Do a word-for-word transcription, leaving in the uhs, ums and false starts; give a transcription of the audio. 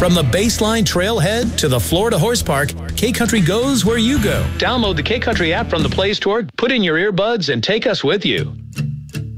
From the Baseline Trailhead to the Florida Horse Park, K-Country goes where you go. Download the K-Country app from the Play Store, put in your earbuds, and take us with you.